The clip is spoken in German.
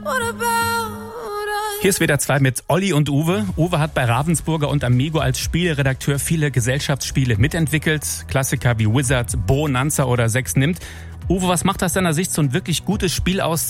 Hier ist WDR 2 mit Olli und Uwe. Uwe hat bei Ravensburger und Amigo als Spieleredakteur viele Gesellschaftsspiele mitentwickelt. Klassiker wie Wizard, Bonanza oder 6 nimmt. Uwe, was macht aus deiner Sicht so ein wirklich gutes Spiel aus,